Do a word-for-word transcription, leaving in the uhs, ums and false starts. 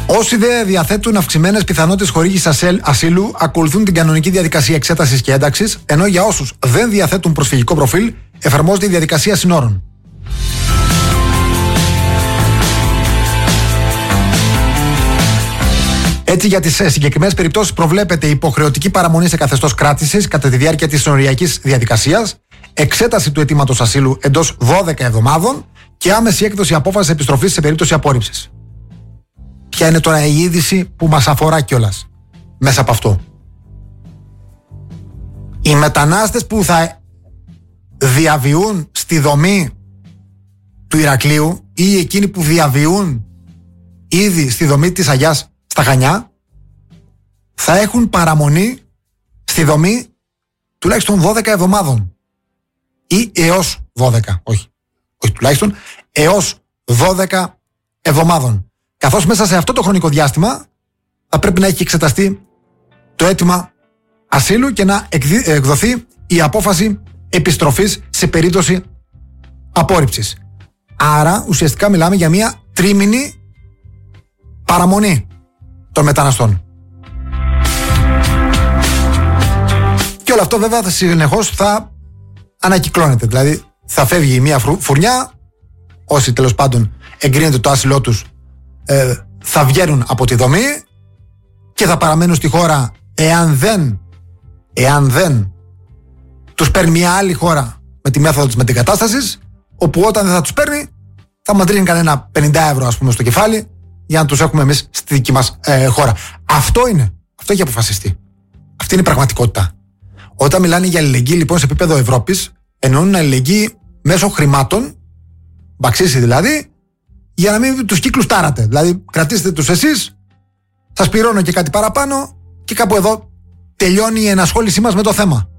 Όσοι δεν διαθέτουν αυξημένες πιθανότητες χορήγησης ασύλου, ακολουθούν την κανονική διαδικασία εξέτασης και ένταξης, ενώ για όσους δεν διαθέτουν προσφυγικό προφίλ, εφαρμόζεται η διαδικασία συνόρων. Έτσι, για τις συγκεκριμένες περιπτώσεις προβλέπεται υποχρεωτική παραμονή σε καθεστώς κράτησης κατά τη διάρκεια της συνοριακής διαδικασίας, εξέταση του αιτήματος ασύλου εντός δώδεκα εβδομάδων και άμεση έκδοση απόφασης επιστροφής σε περίπτωση απόρριψης. Ποια είναι τώρα η είδηση που μας αφορά κιόλας μέσα από αυτό? Οι μετανάστες που θα διαβιούν στη δομή του Ηρακλείου ή εκείνοι που διαβιούν ήδη στη δομή της Αγιάς στα Χανιά θα έχουν παραμονή στη δομή τουλάχιστον δώδεκα εβδομάδων ή έως δώδεκα, όχι, όχι τουλάχιστον, έως δώδεκα εβδομάδων. Καθώς μέσα σε αυτό το χρονικό διάστημα θα πρέπει να έχει εξεταστεί το αίτημα ασύλου και να εκδοθεί η απόφαση επιστροφής σε περίπτωση απόρριψης. Άρα ουσιαστικά μιλάμε για μια τρίμηνη παραμονή των μεταναστών. Και όλο αυτό βέβαια συνεχώς θα ανακυκλώνεται. Δηλαδή θα φεύγει μια φουρνιά, όσοι τέλος πάντων εγκρίνεται το άσυλό τους ε, θα βγαίνουν από τη δομή και θα παραμένουν στη χώρα εάν δεν, εάν δεν τους παίρνει μια άλλη χώρα με τη μέθοδο της μετεγκατάστασης, όπου όταν δεν θα τους παίρνει θα μαντρύνει κανένα πενήντα ευρώ ας πούμε στο κεφάλι για να τους έχουμε εμείς στη δική μας ε, χώρα. Αυτό είναι, αυτό έχει αποφασιστεί. Αυτή είναι η πραγματικότητα. Όταν μιλάνε για αλληλεγγύη λοιπόν σε επίπεδο Ευρώπης, εννοούν αλληλεγγύη μέσω χρημάτων, μπαξίσει δηλαδή, για να μην τους κύκλους τάρατε. Δηλαδή κρατήστε τους εσείς, σας πληρώνω και κάτι παραπάνω και κάπου εδώ τελειώνει η ενασχόλησή μας με το θέμα.